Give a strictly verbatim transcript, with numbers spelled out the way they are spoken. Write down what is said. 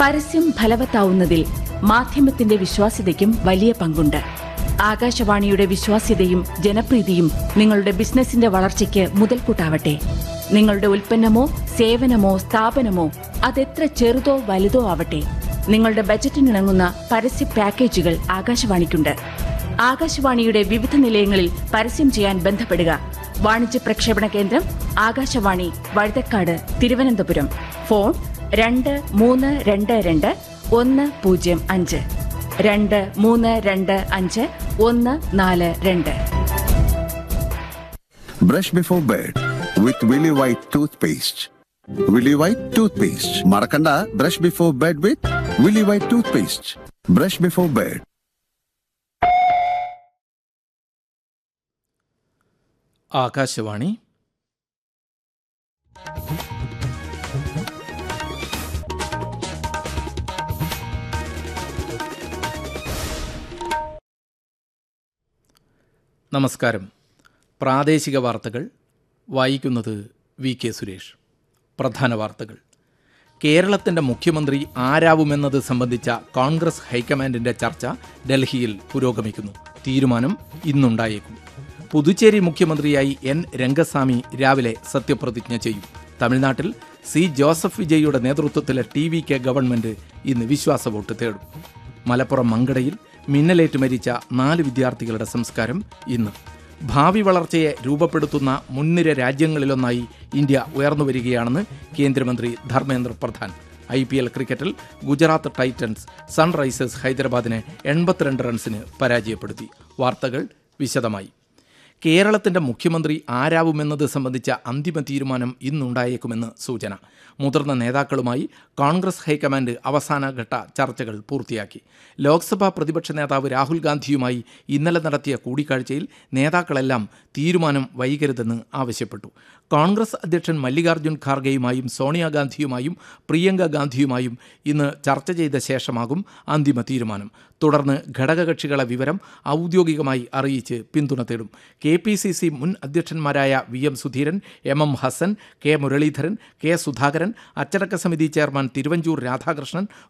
പരസ്യം ഫലവത്താവുന്നതിൽ മാധ്യമത്തിന്റെ വിശ്വാസ്യതയ്ക്കും വലിയ പങ്കുണ്ട്. ആകാശവാണിയുടെ വിശ്വാസ്യതയും ജനപ്രീതിയും നിങ്ങളുടെ ബിസിനസിന്റെ വളർച്ചയ്ക്ക് മുതൽക്കൂട്ടാവട്ടെ. നിങ്ങളുടെ ഉൽപ്പന്നമോ സേവനമോ സ്ഥാപനമോ അതെത്ര ചെറുതോ വലുതോ ആവട്ടെ, നിങ്ങളുടെ ബജറ്റിനിണങ്ങുന്ന പരസ്യ പാക്കേജുകൾ ആകാശവാണിക്കുണ്ട്. ആകാശവാണിയുടെ വിവിധ നിലയങ്ങളിൽ പരസ്യം ചെയ്യാൻ ബന്ധപ്പെടുക. വാണിജ്യ പ്രക്ഷേപണ കേന്ദ്രം ആകാശവാണി, വഴുതക്കാട്, തിരുവനന്തപുരം. ഫോൺ രണ്ട് മൂന്ന് രണ്ട് രണ്ട് ഒന്ന് പൂജ്യം അഞ്ച് രണ്ട് മൂന്ന് രണ്ട് അഞ്ച് ഒന്ന് നാല് രണ്ട്. Brush before bed with Willy White toothpaste. Willy White toothpaste. Marakanda, brush before bed with Willy White toothpaste. Brush before bed. Akashvani. നമസ്കാരം. പ്രാദേശിക വാർത്തകൾ വായിക്കുന്നത് വി കെ സുരേഷ്. പ്രധാന വാർത്തകൾ. കേരളത്തിൻ്റെ മുഖ്യമന്ത്രി ആരാവുമെന്നത് സംബന്ധിച്ച കോൺഗ്രസ് ഹൈക്കമാൻഡിൻ്റെ ചർച്ച ഡൽഹിയിൽ പുരോഗമിക്കുന്നു. തീരുമാനം ഇന്നുണ്ടായേക്കും. പുതുച്ചേരി മുഖ്യമന്ത്രിയായി എൻ രംഗസ്വാമി രാവിലെ സത്യപ്രതിജ്ഞ ചെയ്യും. തമിഴ്നാട്ടിൽ C Joseph വിജയിയുടെ നേതൃത്വത്തിലെ T V K government ഇന്ന് വിശ്വാസ വോട്ട് തേടും. മലപ്പുറം മങ്കടയിൽ മിന്നലേറ്റ് മരിച്ച നാല് വിദ്യാർത്ഥികളുടെ സംസ്കാരം ഇന്ന്. ഭാവി വളർച്ചയെ രൂപപ്പെടുത്തുന്ന മുൻനിര രാജ്യങ്ങളിലൊന്നായി ഇന്ത്യ ഉയർന്നുവരികയാണെന്ന് കേന്ദ്രമന്ത്രി Dharmendra Pradhan. I P L ക്രിക്കറ്റിൽ ഗുജറാത്ത് ടൈറ്റൻസ് സൺറൈസേഴ്സ് ഹൈദരാബാദിനെ എൺപത്തിരണ്ട് റൺസിന് പരാജയപ്പെടുത്തി. വാർത്തകൾ വിശദമായി. കേരളത്തിൻ്റെ മുഖ്യമന്ത്രി ആരാവുമെന്നത് സംബന്ധിച്ച അന്തിമ തീരുമാനം ഇന്നുണ്ടായേക്കുമെന്ന് സൂചന. മുതിർന്ന നേതാക്കളുമായി കോൺഗ്രസ് ഹൈക്കമാൻഡ് അവസാനഘട്ട ചർച്ചകൾ പൂർത്തിയാക്കി. ലോക്സഭാ പ്രതിപക്ഷ നേതാവ് രാഹുൽ ഗാന്ധിയുമായി ഇന്നലെ നടത്തിയ കൂടിക്കാഴ്ചയിൽ നേതാക്കളെല്ലാം തീരുമാനം വൈകരുതെന്ന് ആവശ്യപ്പെട്ടു. കോൺഗ്രസ് അധ്യക്ഷൻ മല്ലികാർജ്ജുൻ ഖാർഗെയുമായും സോണിയാഗാന്ധിയുമായും പ്രിയങ്ക ഗാന്ധിയുമായും ഇന്ന് ചർച്ച ചെയ്ത ശേഷമാകും അന്തിമ തീരുമാനം. തുടർന്ന് ഘടകകക്ഷികളെ വിവരം ഔദ്യോഗികമായി അറിയിച്ച് പിന്തുണ തേടും. കെ പി സി സി മുൻ അധ്യക്ഷന്മാരായ V M Sudheeran, M M Hasan, K Muraleedharan, K Sudhakaran, അച്ചടക്ക സമിതി ചെയർമാൻ തിരുവഞ്ചൂർ രാധാകൃഷ്ണൻ,